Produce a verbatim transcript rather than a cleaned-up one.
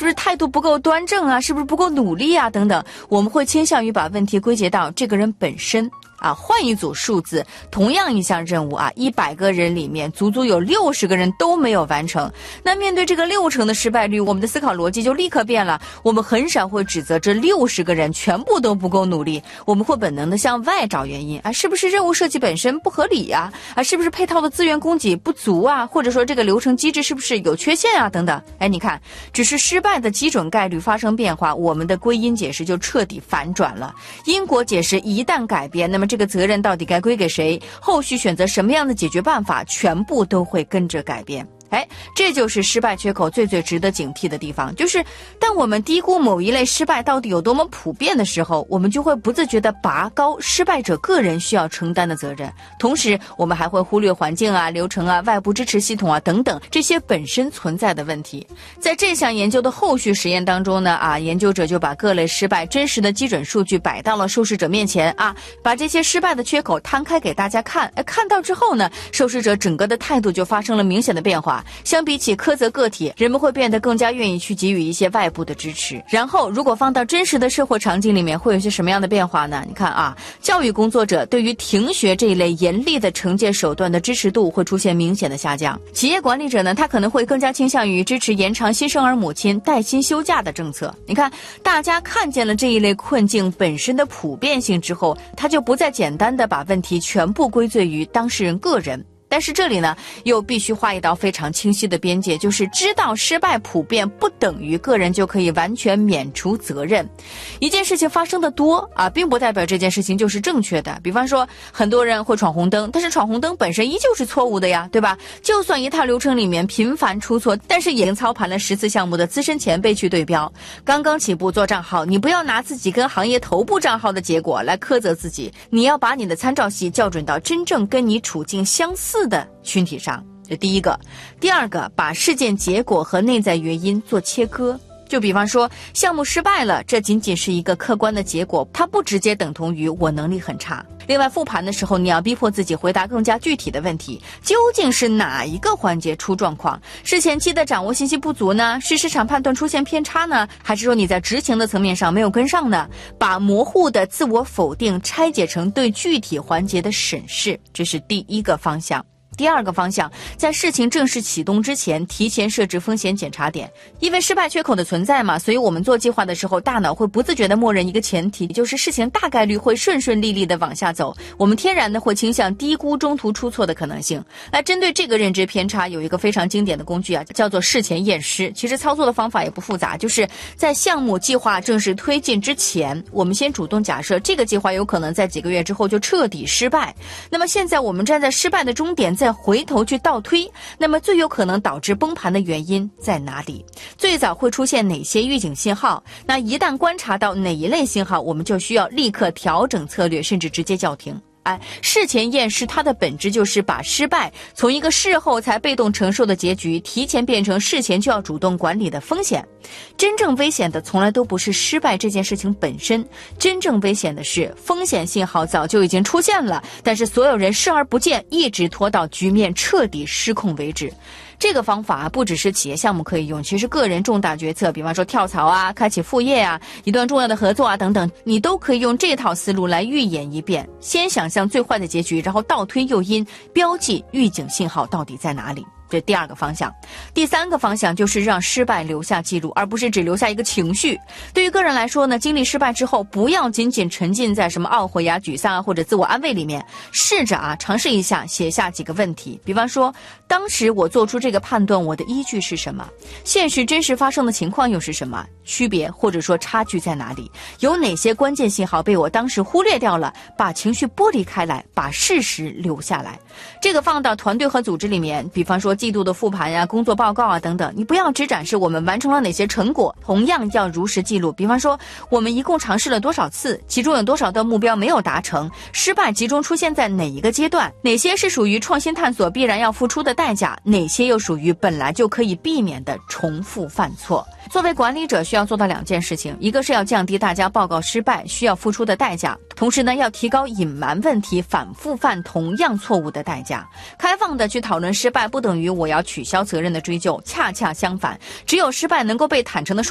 是不是态度不够端正啊？是不是不够努力啊？等等，我们会倾向于把问题归结到这个人本身。啊，换一组数字，同样一项任务啊，一百个人里面足足有六十个人都没有完成。那面对这个六成的失败率，我们的思考逻辑就立刻变了。我们很少会指责这六十个人全部都不够努力，我们会本能的向外找原因啊，是不是任务设计本身不合理呀？啊，是不是配套的资源供给不足啊？或者说这个流程机制是不是有缺陷啊？等等。哎，你看，只是失败的基准概率发生变化，我们的归因解释就彻底反转了。因果解释一旦改变，那么这个责任到底该归给谁？后续选择什么样的解决办法，全部都会跟着改变。哎，这就是失败缺口最最值得警惕的地方，就是当我们低估某一类失败到底有多么普遍的时候，我们就会不自觉地拔高失败者个人需要承担的责任，同时我们还会忽略环境啊、流程啊、外部支持系统啊等等这些本身存在的问题。在这项研究的后续实验当中呢，啊，研究者就把各类失败真实的基准数据摆到了受试者面前啊，把这些失败的缺口摊开给大家看。哎，看到之后呢，受试者整个的态度就发生了明显的变化。相比起苛责个体，人们会变得更加愿意去给予一些外部的支持。然后如果放到真实的社会场景里面，会有些什么样的变化呢？你看啊，教育工作者对于停学这一类严厉的惩戒手段的支持度会出现明显的下降。企业管理者呢，他可能会更加倾向于支持延长新生儿母亲带薪休假的政策。你看，大家看见了这一类困境本身的普遍性之后，他就不再简单的把问题全部归罪于当事人个人。但是这里呢，又必须画一道非常清晰的边界，就是知道失败普遍不等于个人就可以完全免除责任。一件事情发生的多啊，并不代表这件事情就是正确的。比方说，很多人会闯红灯，但是闯红灯本身依旧是错误的呀，对吧？就算一套流程里面频繁出错，但是已经操盘了十次项目的资深前辈去对标，刚刚起步做账号，你不要拿自己跟行业头部账号的结果来苛责自己，你要把你的参照系校准到真正跟你处境相似的群体上，这第一个。第二个，把事件结果和内在原因做切割。就比方说，项目失败了，这仅仅是一个客观的结果，它不直接等同于我能力很差。另外，复盘的时候，你要逼迫自己回答更加具体的问题，究竟是哪一个环节出状况？是前期的掌握信息不足呢？是市场判断出现偏差呢？还是说你在执行的层面上没有跟上呢？把模糊的自我否定拆解成对具体环节的审视，这是第一个方向。第二个方向，在事情正式启动之前，提前设置风险检查点。因为失败缺口的存在嘛，所以我们做计划的时候，大脑会不自觉地默认一个前提，就是事情大概率会顺顺利利地往下走。我们天然的会倾向低估中途出错的可能性。来针对这个认知偏差，有一个非常经典的工具啊，叫做事前验尸。其实操作的方法也不复杂，就是在项目计划正式推进之前，我们先主动假设这个计划有可能在几个月之后就彻底失败。那么现在我们站在失败的终点，再回头去倒推，那么最有可能导致崩盘的原因在哪里？最早会出现哪些预警信号？那一旦观察到哪一类信号，我们就需要立刻调整策略，甚至直接叫停。哎，事前验尸它的本质就是把失败从一个事后才被动承受的结局，提前变成事前就要主动管理的风险。真正危险的从来都不是失败这件事情本身，真正危险的是风险信号早就已经出现了，但是所有人视而不见，一直拖到局面彻底失控为止。这个方法不只是企业项目可以用，其实个人重大决策，比方说跳槽啊、开启副业啊、一段重要的合作啊等等，你都可以用这套思路来预演一遍。先想象最坏的结局，然后倒推诱因，标记预警信号到底在哪里。这第二个方向。第三个方向就是让失败留下记录，而不是只留下一个情绪。对于个人来说呢，经历失败之后，不要仅仅沉浸在什么懊悔呀、沮丧啊或者自我安慰里面，试着啊尝试一下写下几个问题。比方说，当时我做出这个判断，我的依据是什么？现实真实发生的情况又是什么？区别或者说差距在哪里？有哪些关键信号被我当时忽略掉了？把情绪剥离开来，把事实留下来。这个放到团队和组织里面，比方说季度的复盘呀、工作报告啊等等，你不要只展示我们完成了哪些成果，同样要如实记录。比方说，我们一共尝试了多少次，其中有多少的目标没有达成，失败集中出现在哪一个阶段，哪些是属于创新探索必然要付出的代价，哪些又属于本来就可以避免的重复犯错。作为管理者需要做到两件事情，一个是要降低大家报告失败需要付出的代价，同时呢要提高隐瞒问题反复犯同样错误的代价。开放的去讨论失败不等于我要取消责任的追究，恰恰相反，只有失败能够被坦诚的